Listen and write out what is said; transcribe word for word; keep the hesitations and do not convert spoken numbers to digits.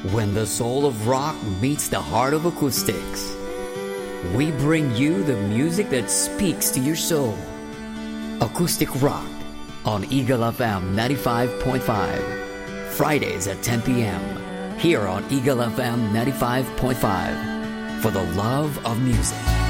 When the soul of rock meets the heart of acoustics, we bring you the music that speaks to your soul. Acoustic Rock on Eagle F M ninety-five point five. Fridays at ten p.m. here on Eagle F M ninety-five point five. For the love of music.